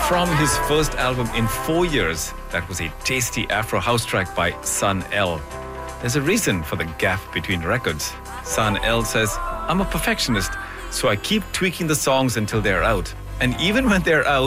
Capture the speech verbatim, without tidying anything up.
From his first album in four years, that was a tasty Afro house track by Sun L. There's a reason for the gap between records. Sun L says, "I'm a perfectionist, so I keep tweaking the songs until they're out. And even when they're out,